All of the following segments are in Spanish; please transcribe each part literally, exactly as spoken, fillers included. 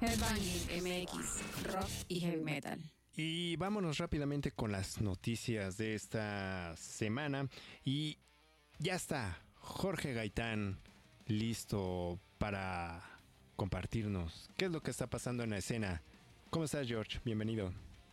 Headbanging M X, rock y heavy metal. Y vámonos rápidamente con las noticias de esta semana. Y ya está Jorge Gaitán listo para compartirnos qué es lo que está pasando en la escena. ¿Cómo estás, George? Bienvenido.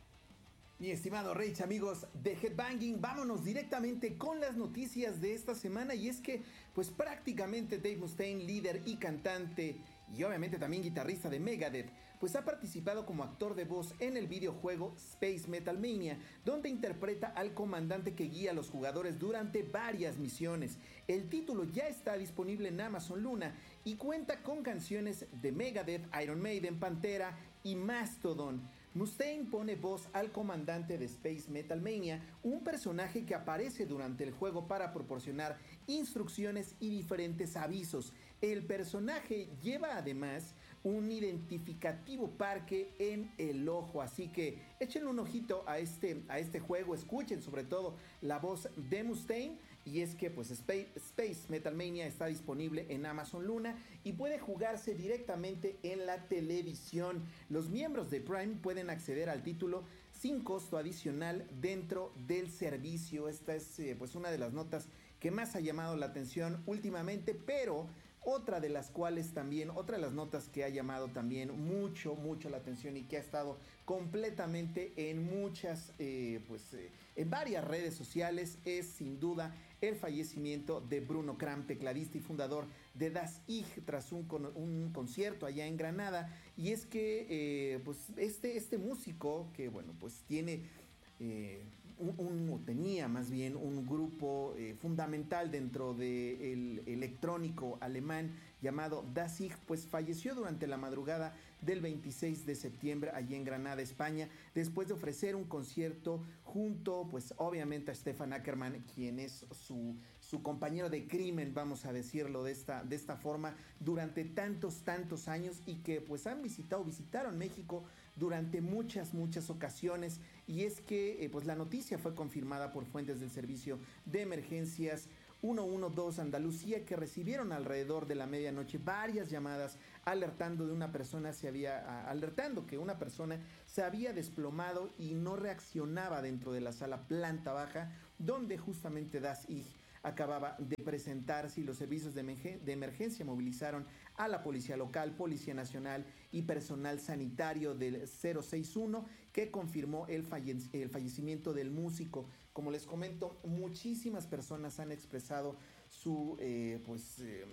Mi estimado Rage, amigos de Headbanging, vámonos directamente con las noticias de esta semana. Y es que, pues prácticamente Dave Mustaine, líder y cantante, y obviamente también guitarrista de Megadeth, pues ha participado como actor de voz en el videojuego Space Metal Mania, donde interpreta al comandante que guía a los jugadores durante varias misiones. El título ya está disponible en Amazon Luna y cuenta con canciones de Megadeth, Iron Maiden, Pantera y Mastodon. Mustaine pone voz al comandante de Space Metal Mania, un personaje que aparece durante el juego para proporcionar instrucciones y diferentes avisos. El personaje lleva además un identificativo parque en el ojo, así que échenle un ojito a este, a este juego, escuchen sobre todo la voz de Mustaine. Y es que pues Space, Space Metal Mania está disponible en Amazon Luna y puede jugarse directamente en la televisión. Los miembros de Prime pueden acceder al título sin costo adicional dentro del servicio. Esta es eh, pues una de las notas que más ha llamado la atención últimamente, pero otra de las cuales también, otra de las notas que ha llamado también mucho, mucho la atención y que ha estado completamente en muchas, eh, pues eh, en varias redes sociales, es sin duda el fallecimiento de Bruno Kram, tecladista y fundador de Das Ich, tras un, con, un concierto allá en Granada. Y es que, eh, pues este, este músico que, bueno, pues tiene... Eh, un, un, tenía más bien un grupo eh, fundamental dentro del electrónico alemán llamado Das Ich, pues falleció durante la madrugada del veintiséis de septiembre allí en Granada, España, después de ofrecer un concierto junto, pues obviamente a Stefan Ackermann, quien es su, su compañero de crimen, vamos a decirlo de esta, de esta forma, durante tantos, tantos años, y que pues han visitado, visitaron México durante muchas, muchas ocasiones. Y es que eh, pues la noticia fue confirmada por fuentes del servicio de emergencias ciento doce Andalucía, que recibieron alrededor de la medianoche varias llamadas alertando de una persona se había alertando que una persona se había desplomado y no reaccionaba dentro de la sala planta baja donde justamente Das Ich acababa de presentarse, y los servicios de, emergen- de emergencia movilizaron a la policía local, policía nacional y personal sanitario del cero seis uno, que confirmó el, falle- el fallecimiento del músico. Como les comento, muchísimas personas han expresado su eh, pues eh,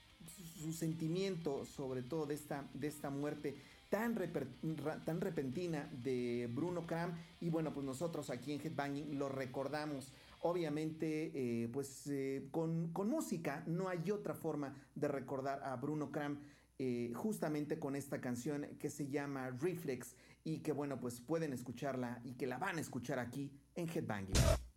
su, su sentimiento sobre todo de esta, de esta muerte tan, reper, tan repentina de Bruno Kram. Y bueno, pues nosotros aquí en Headbanging lo recordamos, obviamente, eh, pues eh, con, con música. No hay otra forma de recordar a Bruno Kram, eh, justamente con esta canción que se llama Reflex, y que bueno, pues pueden escucharla y que la van a escuchar aquí en Headbanging.